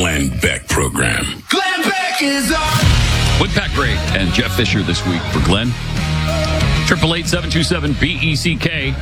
Glenn Beck program. Glenn Beck is on. With Pat Gray and Jeff Fisher this week for Glenn. 888-727-BECK.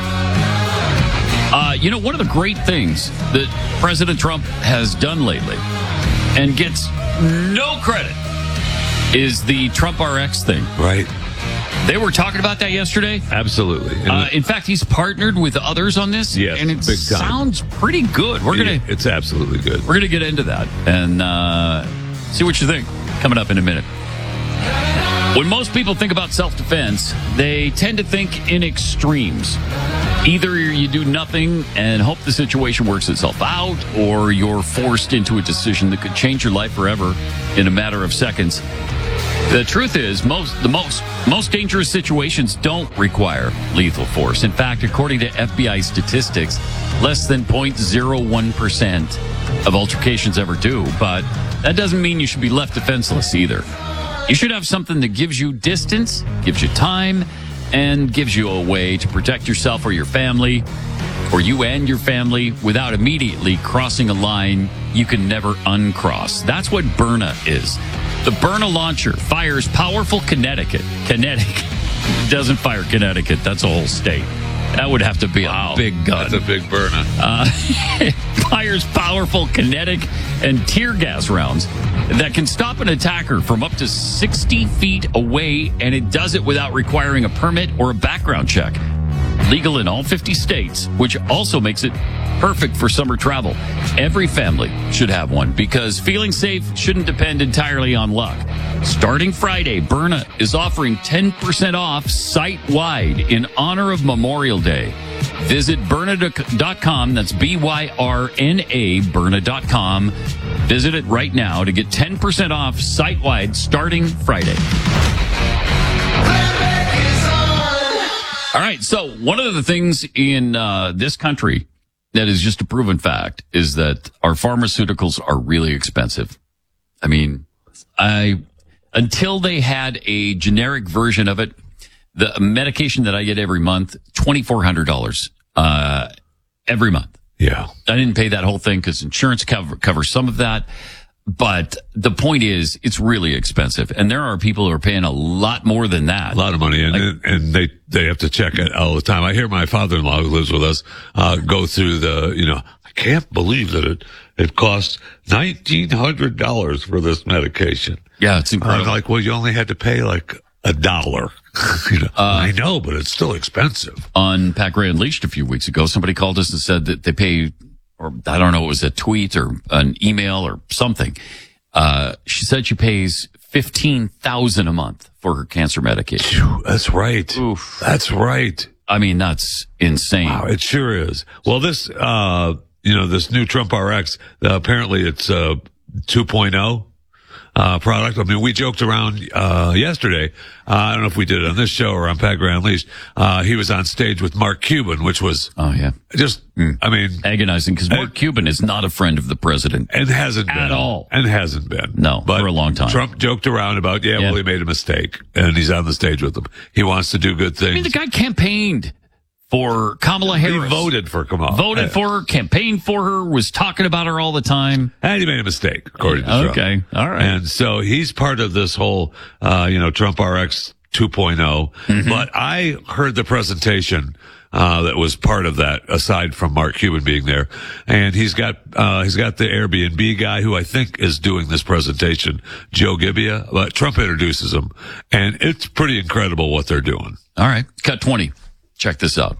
One of the great things that President Trump has done lately and gets no credit is the Trump RX thing. Right. They were talking about that yesterday. Absolutely. In fact, he's partnered with others on this. Yes, and it big time. sounds pretty good. It's absolutely good. We're gonna get into that and see what you think coming up in a minute. When most people think about self-defense, they tend to think in extremes. Either you do nothing and hope the situation works itself out, or you're forced into a decision that could change your life forever in a matter of seconds. The truth is, most dangerous situations don't require lethal force. In fact, according to FBI statistics, less than 0.01% of altercations ever do. But that doesn't mean you should be left defenseless either. You should have something that gives you distance, gives you time, and gives you a way to protect yourself or your family, or you and your family, without immediately crossing a line you can never uncross. That's what Byrna is. The Byrna launcher fires powerful kinetic. Doesn't fire Connecticut. That's a whole state. That would have to be a big gun. That's a big Byrna. It fires powerful kinetic and tear gas rounds that can stop an attacker from up to 60 feet away, and it does it without requiring a permit or a background check. Legal in all 50 states, which also makes it perfect for summer travel. Every family should have one because feeling safe shouldn't depend entirely on luck. Starting Friday, Byrna is offering 10% off site-wide in honor of Memorial Day. Visit Byrna.com. That's B-Y-R-N-A, Byrna.com. Visit it right now to get 10% off site-wide starting Friday. All right, so one of the things in this country that is just a proven fact is that our pharmaceuticals are really expensive. I mean, until they had a generic version of it, the medication that I get every month, $2,400 every month. Yeah. I didn't pay that whole thing because insurance covers some of that. But the point is, it's really expensive. And there are people who are paying a lot more than that. A lot of money. And they have to check it all the time. I hear my father-in-law who lives with us, go through I can't believe that it costs $1,900 for this medication. Yeah, it's incredible. I'm like, well, you only had to pay like $1. I know, but it's still expensive. On Pat Gray Unleashed a few weeks ago, somebody called us and said that they pay, or I don't know, it was a tweet or an email or something. She said she pays $15,000 a month for her cancer medication. That's right. Oof. That's right. I mean, that's insane. Wow, it sure is. Well, this, this new Trump RX, apparently it's 2.0. Product. I mean, we joked around, yesterday. I don't know if we did it on this show or on Pat Gray Unleashed. He was on stage with Mark Cuban, which was, agonizing because Mark Cuban is not a friend of the president. And hasn't been. At all. And hasn't been. No, but for a long time. Trump joked around about, he made a mistake and he's on the stage with him. He wants to do good things. I mean, the guy campaigned for Kamala Harris. He voted for Kamala. Voted for her, campaigned for her, was talking about her all the time. And he made a mistake, according to Trump. Okay, all right. And so he's part of this whole, Trump RX 2.0. Mm-hmm. But I heard the presentation that was part of that, aside from Mark Cuban being there. And he's got the Airbnb guy who I think is doing this presentation, Joe Gibbia. But Trump introduces him, and it's pretty incredible what they're doing. All right, cut 20. Check this out.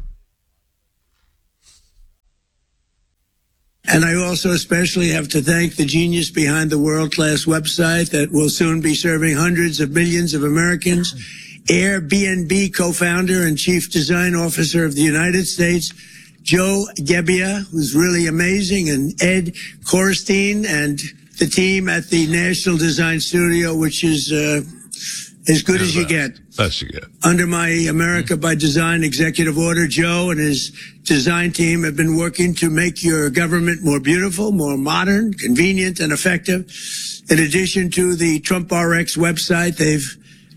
And I also especially have to thank the genius behind the world-class website that will soon be serving hundreds of millions of Americans. Airbnb co-founder and chief design officer of the United States, Joe Gebbia, who's really amazing, and Ed Korstein and the team at the National Design Studio, which is as good as you get. Best you get. Under my America by Design executive order, Joe and his design team have been working to make your government more beautiful, more modern, convenient, and effective. In addition to the Trump RX website, they've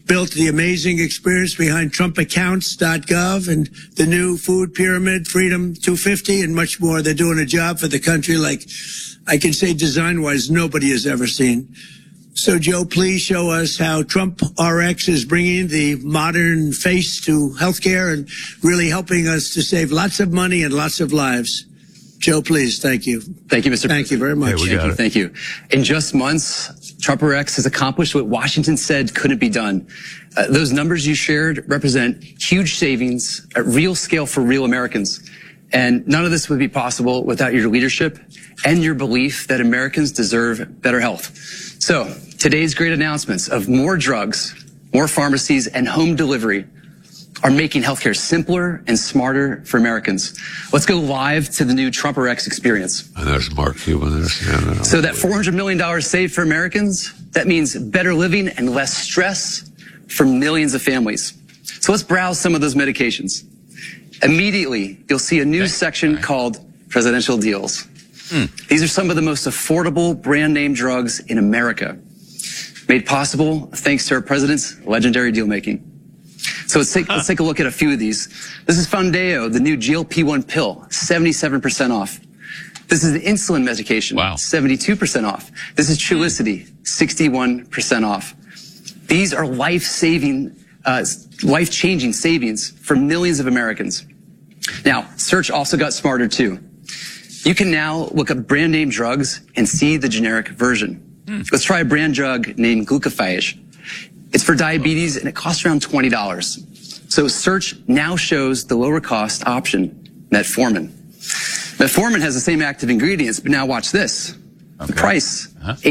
built the amazing experience behind TrumpAccounts.gov and the new food pyramid, Freedom 250, and much more. They're doing a job for the country like I can say design-wise nobody has ever seen. So, Joe, please show us how Trump RX is bringing the modern face to healthcare and really helping us to save lots of money and lots of lives. Joe, please. Thank you. Thank you, Mr. Thank you very much. Hey, Thank you. In just months, Trump RX has accomplished what Washington said couldn't be done. Those numbers you shared represent huge savings at real scale for real Americans. And none of this would be possible without your leadership and your belief that Americans deserve better health. So today's great announcements of more drugs, more pharmacies, and home delivery are making healthcare simpler and smarter for Americans. Let's go live to the new Trump RX experience. And there's Mark Cuban there. So that $400 million saved for Americans, that means better living and less stress for millions of families. So let's browse some of those medications. Immediately, you'll see a new section called Presidential Deals. These are some of the most affordable brand name drugs in America, made possible thanks to our president's legendary deal making. So let's take a look at a few of these. This is Foundayo, the new GLP-1 pill, 77% off. This is the insulin medication, 72% off. This is Trulicity, 61% off. These are life-changing savings for millions of Americans. Now, search also got smarter too. You can now look up brand name drugs and see the generic version. Let's try a brand drug named Glucophage. It's for diabetes and it costs around $20. So search now shows the lower cost option, Metformin. Metformin has the same active ingredients, but now watch this. The price,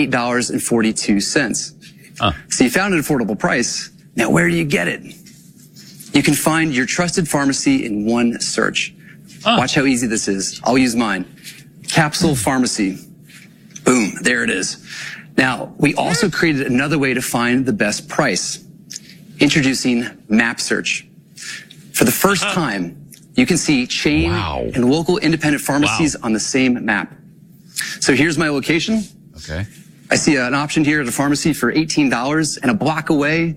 $8.42. So you found an affordable price. Now where do you get it? You can find your trusted pharmacy in one search. Watch how easy this is. I'll use mine. Capsule Pharmacy. Boom, there it is. Now, we also created another way to find the best price. Introducing Map Search. For the first time, you can see chain and local independent pharmacies on the same map. So here's my location. Okay. I see an option here at a pharmacy for $18 and a block away,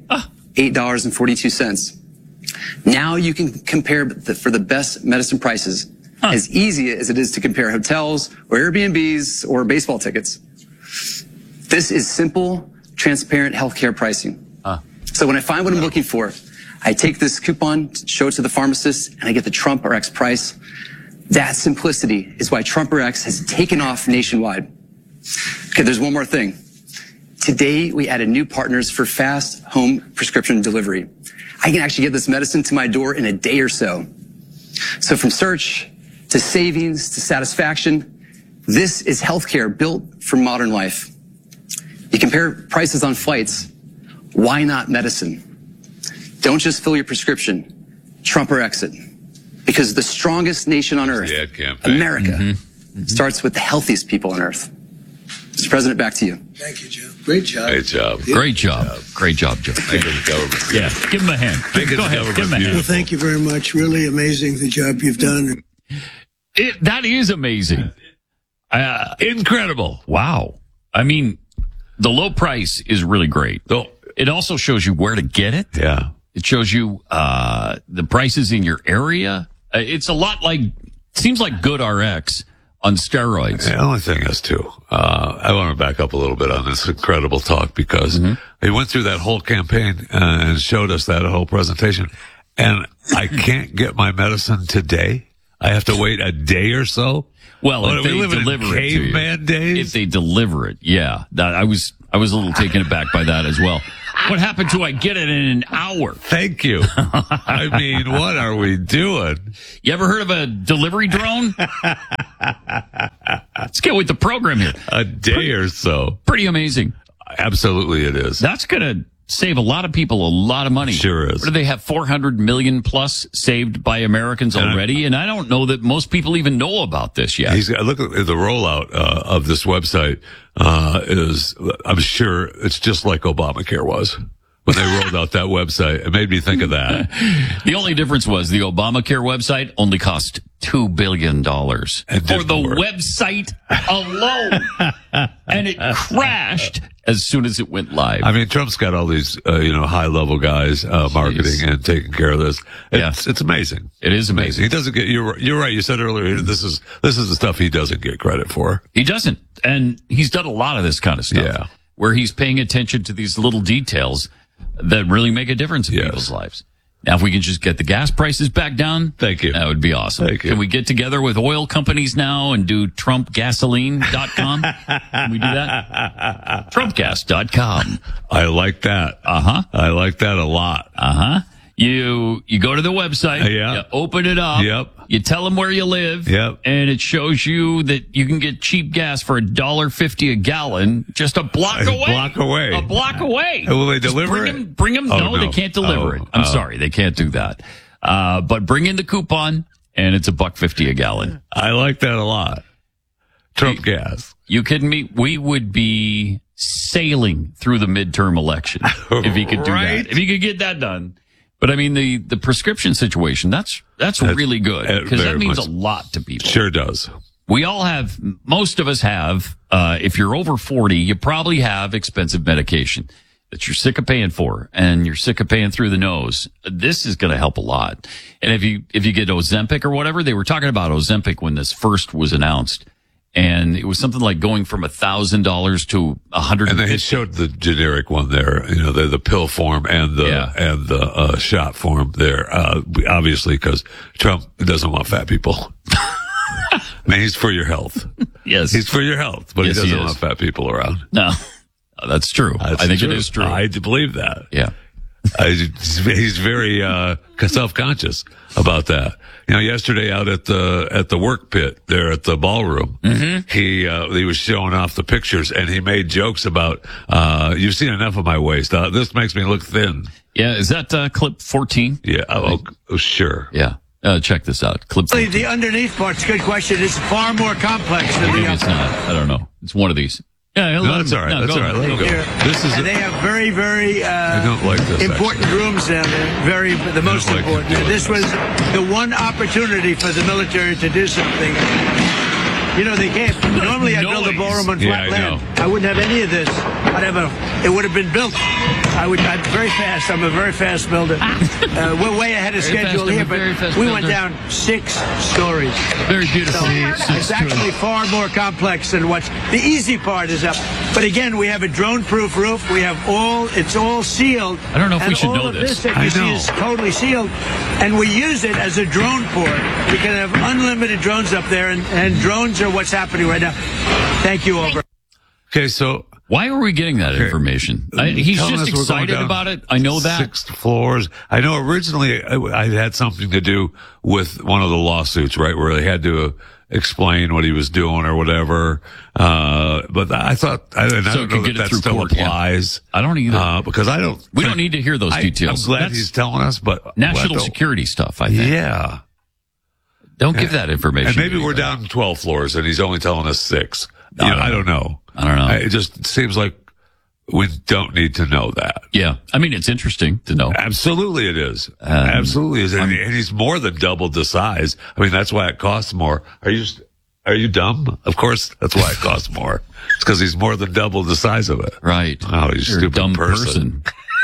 $8.42. Now you can compare for the best medicine prices as easy as it is to compare hotels or Airbnbs or baseball tickets. This is simple, transparent healthcare pricing. So when I find what I'm looking for, I take this coupon, show it to the pharmacist, and I get the Trump RX price. That simplicity is why Trump RX has taken off nationwide. Okay, there's one more thing. Today, we added new partners for fast home prescription delivery. I can actually get this medicine to my door in a day or so. So from search to savings to satisfaction, this is healthcare built for modern life. You compare prices on flights. Why not medicine? Don't just fill your prescription. Trump RX it. Because the strongest nation on earth, America, starts with the healthiest people on earth. Mr. President, back to you. Thank you, Joe. Great job. Great job. Great job. Great job, Joe. Make it the government. Yeah, give him a hand. Go ahead, give him a hand. Well, thank you very much. Really amazing the job you've done. That is amazing. Incredible. Wow. I mean, the low price is really great. It also shows you where to get it. Yeah. It shows you the prices in your area. It's a lot like, seems like Good RX on steroids. The only thing is, too, I want to back up a little bit on this incredible talk because he went through that whole campaign and showed us that whole presentation. And I can't get my medicine today. I have to wait a day or so. Well, if they deliver it to you. Caveman days? If they deliver it, yeah. I was a little taken aback by that as well. What happened to I get it in an hour? Thank you. I mean, what are we doing? You ever heard of a delivery drone? Let's get with the program here. A day or so. Pretty amazing. Absolutely it is. That's going to save a lot of people a lot of money. Sure is. What do they have, 400 million plus saved by Americans already? And I don't know that most people even know about this yet. Look at the rollout of this website I'm sure it's just like Obamacare was when they rolled out that website. It made me think of that. The only difference was the Obamacare website only cost $2 billion And for the didn't work. website alone. And it crashed as soon as it went live. I mean, Trump's got all these, high level guys, marketing and taking care of this. It's amazing. It is amazing. He doesn't get, you're right. You said earlier, this is the stuff he doesn't get credit for. He doesn't. And he's done a lot of this kind of stuff. Yeah. Where he's paying attention to these little details that really make a difference in Yes. people's lives. Now, if we can just get the gas prices back down, Thank you. that would be awesome. Thank you. Can we get together with oil companies now and do TrumpGasoline.com? Can we do that? TrumpGas.com. I like that. Uh-huh. I like that a lot. Uh-huh. You go to the website. Yeah. You open it up. Yep. You tell them where you live. Yep. And it shows you that you can get cheap gas for $1.50 a gallon just a block away. A block away. Will they Just deliver it? Bring them. Oh, no, they no. can't deliver Oh, it. I'm oh. sorry. They can't do that. But bring in the coupon and it's $1.50 a gallon. I like that a lot. Trump gas. You kidding me? We would be sailing through the midterm election if he could do Right? that. If he could get that done. But I mean, the prescription situation, that's really good because that very means much. a lot to people. Sure does. We all have, most of us have, if you're over 40, you probably have expensive medication that you're sick of paying for and you're sick of paying through the nose. This is going to help a lot. And if you get Ozempic or whatever, they were talking about Ozempic when this first was announced. And it was something like going from $1,000 to $150. And they showed the generic one there, the pill form and the shot form there, obviously because Trump doesn't want fat people. I mean, he's for your health. Yes. He's for your health, but Yes, he he doesn't is. want fat people around. No, that's true. I think it is true. I believe that. Yeah. He's very self-conscious about that. Yesterday out at the work pit there at the ballroom, he was showing off the pictures and he made jokes about you've seen enough of my waist. This makes me look thin. Yeah. Is that clip 14? Yeah. Oh, sure. Yeah. Check this out. Clip 14. The underneath part's a good question. It's far more complex than Maybe the it's upper. not. I don't know. It's one of these. Yeah, No, that's all right. That's all right. Let him go. Here. This is. And they have very, very I don't like this. important rooms down there. The most like important. it. This was the one opportunity for the military to do something. They can't. Normally, I'd build a Noise. ballroom on Yeah, flat I land. know. I wouldn't have any of this. It would have been built. I'm very fast. I'm a very fast builder. We're way ahead of Very schedule fast, here, I'm a very but fast we went builder. down 6 stories. Very beautiful. It's actually far more complex than what's the easy part is up. But again, we have a drone-proof roof. We have it's all sealed. I don't know if we And should all know of this. that I you see know. is totally sealed, and we use it as a drone port. We can have unlimited drones up there, and drones are what's happening right now. Thank you, over. Okay, so Why are we getting that information? He's telling just us we're going excited down about it. I know that. 6 floors. I know originally I had something to do with one of the lawsuits, right, where they had to explain what he was doing or whatever. But I thought, I don't So it know could get it that through still court, yeah. applies. I don't either. Because I don't. We don't need to hear those details. I'm glad That's he's telling us, but national security stuff, I think. Yeah. Don't give that information. And maybe to we're anybody. down 12 floors and he's only telling us 6. I don't know. I don't know. It just seems like we don't need to know that. Yeah. I mean, it's interesting to know. Absolutely it is. Absolutely is. And he's more than doubled the size. I mean, that's why it costs more. Are you dumb? Of course, that's why it costs more. It's because he's more than double the size of it. Right. Oh, you You're a stupid dumb person.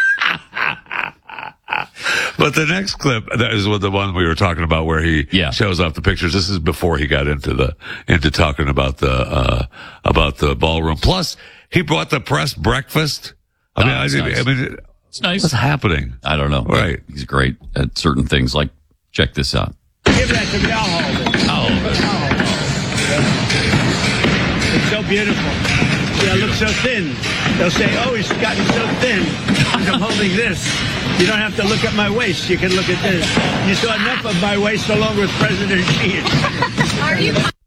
But the next clip, that is the one we were talking about where he shows off the pictures. This is before he got into talking about the ballroom. Plus, he brought the press breakfast. Nice. It's nice. What's happening? I don't know. Right. He's great at certain things. Like, check this out. Give that to me. I'll hold it. It's so beautiful. Yeah, it looks so thin. They'll say, "Oh, he's gotten so thin." I'm holding this. You don't have to look at my waist. You can look at this. You saw enough of my waist along with President Xi. Are you